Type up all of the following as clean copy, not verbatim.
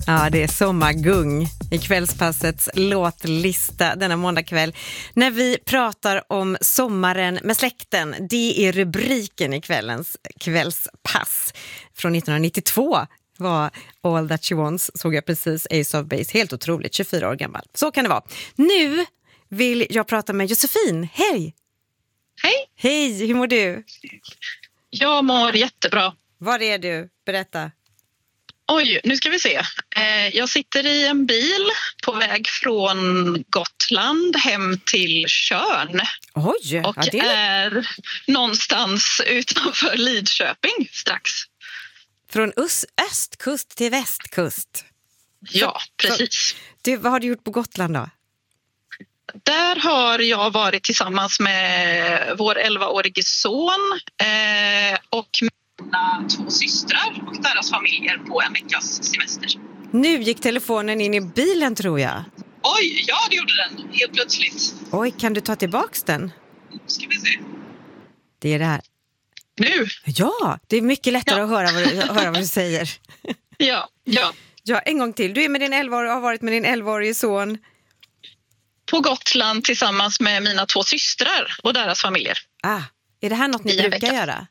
Ja, det är sommargung i Kvällspassets låtlista denna måndagkväll. När vi pratar om sommaren med släkten, det är rubriken i kvällens kvällspass. Från 1992 var All That She Wants, såg jag precis, Ace of Base. Helt otroligt, 24 år gammal. Så kan det vara. Nu vill jag prata med Josefin. Hej! Hej! Hej, hur mår du? Jag mår jättebra. Var är du? Berätta. Oj, nu ska vi se. Jag sitter i en bil på väg från Gotland hem till Tjörn. Oj! Och ja, det är någonstans utanför Lidköping strax. Från östkust till västkust. Ja, precis. Vad har du gjort på Gotland då? Där har jag varit tillsammans med vår 11-årige son och mina 2 systrar och deras familjer på en veckas semester. Nu gick telefonen in i bilen, tror jag. Oj, ja det gjorde den. Helt plötsligt. Oj, kan du ta tillbaks den? Ska vi se. Det är det här. Nu? Ja, det är mycket lättare att höra vad du säger. Ja. Ja, en gång till. Du är med din 11-årige och har varit med din 11-årige son. På Gotland tillsammans med mina 2 systrar och deras familjer. Är det här något ni brukar göra?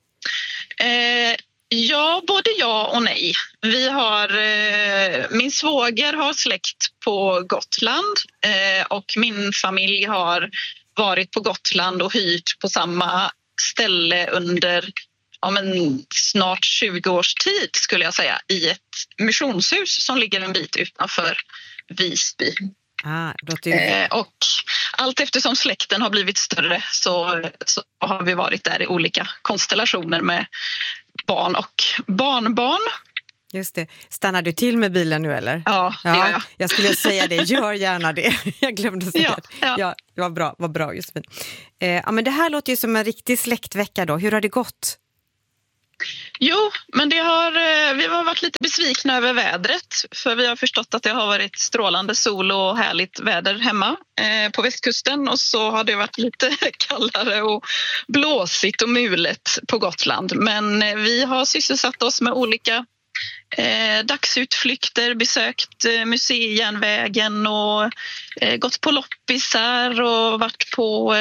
Ja, både ja och nej. Vi har, min svåger har släkt på Gotland och min familj har varit på Gotland och hyrt på samma ställe under snart 20 års tid skulle jag säga, i ett missionshus som ligger en bit utanför Visby. Och allt eftersom släkten har blivit större så har vi varit där i olika konstellationer med barn och barnbarn. Just det. Stannar du till med bilen nu eller? Ja, det gör jag. Jag skulle säga det. Gör gärna det. Jag glömde säga det. Ja. Vad bra Josefin. Men det här låter ju som en riktig släktvecka då. Hur har det gått? Jo, men vi har varit lite besvikna över vädret för vi har förstått att det har varit strålande sol och härligt väder hemma på västkusten och så har det varit lite kallare och blåsigt och mulet på Gotland. Men vi har sysselsatt oss med olika dagsutflykter, besökt museijärnvägen och gått på loppisar och varit på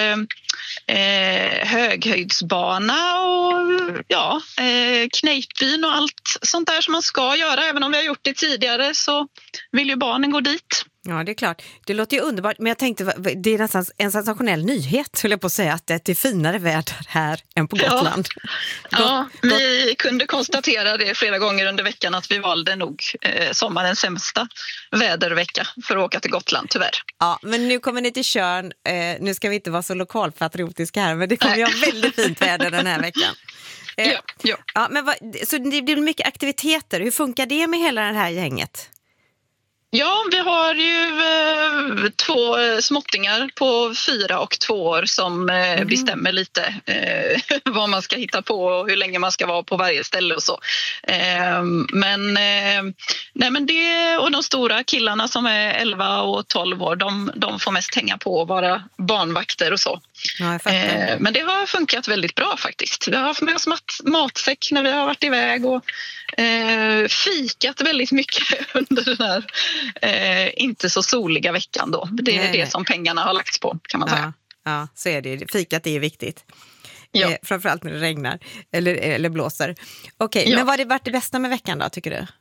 höghöjdsbana och Kneippbyn och allt sånt där som man ska göra. Även om vi har gjort det tidigare så vill ju barnen gå dit. Ja, det är klart. Det låter ju underbart, men jag tänkte det är nästan en sensationell nyhet, skulle jag på att säga, att det är finare väder här än på Gotland. Vi kunde konstatera det flera gånger under veckan att vi valde nog sommarens sämsta vädervecka för att åka till Gotland, tyvärr. Ja, men nu kommer ni till Tjörn. Nu ska vi inte vara så lokalpatriotiska här, men det kommer ju ha väldigt fint väder den här veckan. Ja, men så det blir mycket aktiviteter. Hur funkar det med hela det här gänget? Ja, vi har ju 2 småttingar på 4 och 2 år som bestämmer lite vad man ska hitta på och hur länge man ska vara på varje ställe och så. Men det, och de stora killarna som är 11 och 12 år, de får mest hänga på och vara barnvakter och så. Ja, men det har funkat väldigt bra faktiskt. Vi har haft med oss matsäck när vi har varit iväg och fikat väldigt mycket under den här inte så soliga veckan då. Det är det som pengarna har lagts på, kan man säga. Ja, så är det. Fikat är viktigt. Ja. Framförallt när det regnar eller blåser. Okej, men vad har det varit det bästa med veckan då, tycker du?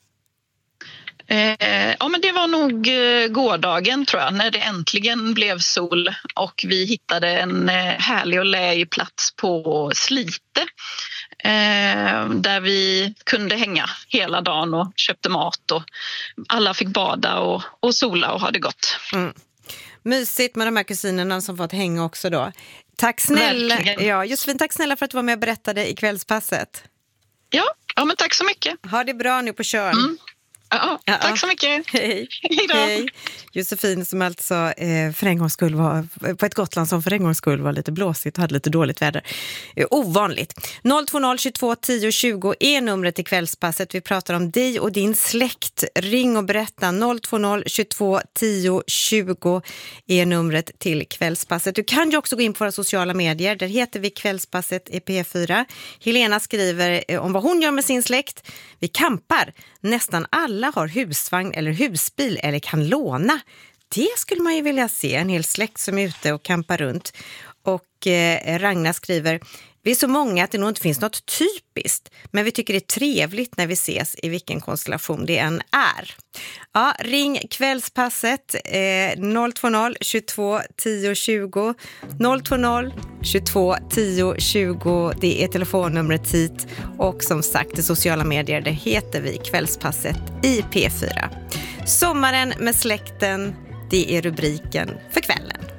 Ja, men det var nog gårdagen tror jag, när det äntligen blev sol och vi hittade en härlig och läglig plats på Slite där vi kunde hänga hela dagen och köpte mat och alla fick bada och sola och ha det gott. Mysigt med de här kusinerna som fått hänga också då. Tack snälla. Ja, Josefin, tack snälla för att du var med och berättade i kvällspasset. Ja, men tack så mycket. Ha det bra nu på Tjörn. Ja, tack så mycket. Hej. Hejdå. Hej. Josefin som alltså för en gångs skull var på ett Gotland som för en gångs skull var lite blåsigt och hade lite dåligt väder. Ovanligt. 020 22 10 20 är numret till kvällspasset. Vi pratar om dig och din släkt. Ring och berätta. 020 22 10 20 är numret till kvällspasset. Du kan ju också gå in på våra sociala medier. Där heter vi Kvällspasset i P4. Helena skriver om vad hon gör med sin släkt. Vi kampar. nästan alla har husvagn eller husbil eller kan låna. Det skulle man ju vilja se, en hel släkt som är ute och campar runt. Och Ragnar skriver: vi är så många att det nog inte finns något typiskt, men vi tycker det är trevligt när vi ses i vilken konstellation det än är. Ja, ring Kvällspasset 020 22 10 20 020 22 10 20. Det är telefonnumret hit, och som sagt i sociala medier det heter vi Kvällspasset i P4. Sommaren med släkten, det är rubriken för kvällen.